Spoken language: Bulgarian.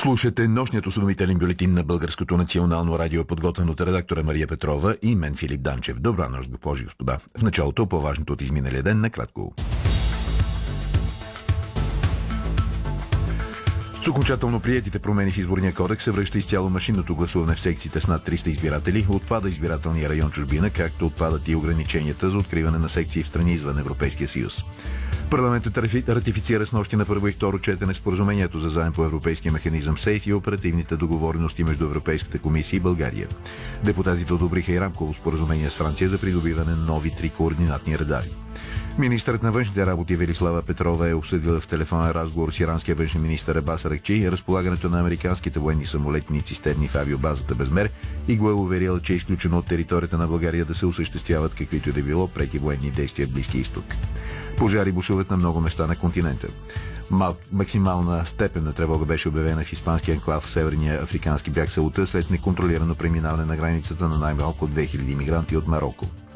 Слушате нощният осведомителен бюлетин на Българското национално радио, подготвен от редактора Мария Петрова и мен Филип Данчев. Добра нощ, госпожи и господа. В началото по-важното от изминалия ден, накратко. С окончателно приетите промени в изборния кодекс се връща изцяло машинното гласуване в секциите с над 300 избиратели, отпада избирателния район чужбина, както отпадат и ограниченията за откриване на секции в страни извън Европейския съюз. Парламентът ратифицира с нощи на първо и второ четене споразумението за заем по европейския механизъм СЕЙФ и оперативните договорености между Европейската комисия и България. Депутатите одобриха и рамково споразумение с Франция за придобиване на нови 3 координатни радари. Министърът на външните работи Велислава Петрова е обсъдила в телефонен разговор с иранския външен министър Абас Аракчи разполагането на американските военни самолетни цистерни в авиобазата Безмер и го е уверила, че е изключено от територията на България да се осъществяват каквито и да било преки военни действия в Близкия изток. Пожари бушуват на много места на континента. Максимална степен на тревога беше обявена в испанския анклав в северния африкански бряг Саута след неконтролирано преминаване на границата на най-малко 2000 мигранти от Марокко.